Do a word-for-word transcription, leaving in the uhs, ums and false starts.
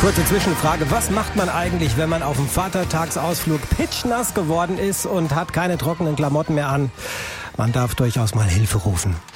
Kurze Zwischenfrage. Was macht man eigentlich, wenn man auf dem Vatertagsausflug pitschnass geworden ist und hat keine trockenen Klamotten mehr an? Man darf durchaus mal Hilfe rufen.